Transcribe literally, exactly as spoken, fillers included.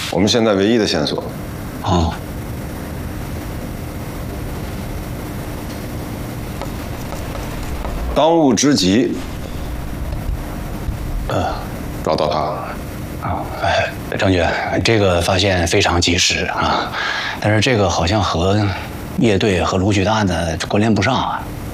我们现在唯一的线索。 哦。 当务之急， 呃， 找到他。 啊，哎，张局，这个发现非常及时啊，但是这个好像和叶队和卢局的案子关联不上啊。